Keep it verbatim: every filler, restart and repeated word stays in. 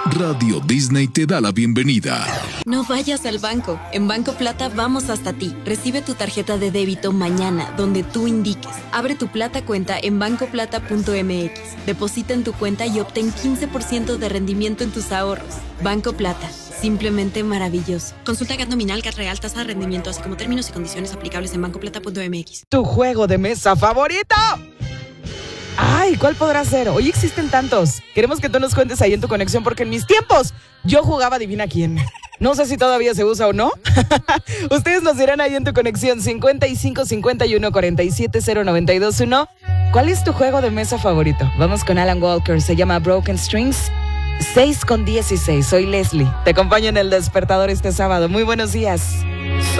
Radio Disney te da la bienvenida. No vayas al banco. En Banco Plata vamos hasta ti. Recibe tu tarjeta de débito mañana, donde tú indiques. Abre tu Plata cuenta en banco plata punto m x. Deposita en tu cuenta y obtén quince por ciento de rendimiento en tus ahorros. Banco Plata. Simplemente maravilloso. Consulta G A T nominal, G A T real, tasa de rendimiento, así como términos y condiciones aplicables en banco plata punto m x. Tu juego de mesa favorito. Ay, ¿cuál podrá ser? Hoy existen tantos. Queremos que tú nos cuentes ahí en tu conexión, porque en mis tiempos yo jugaba adivina quién. No sé si todavía se usa o no. Ustedes nos dirán ahí en tu conexión cincuenta y cinco cincuenta y uno cuarenta y siete cero noventa y dos uno. ¿Cuál es tu juego de mesa favorito? Vamos con Alan Walker, se llama Broken Strings. seis con dieciséis, soy Leslie. Te acompaño en El Despertador este sábado. Muy buenos días.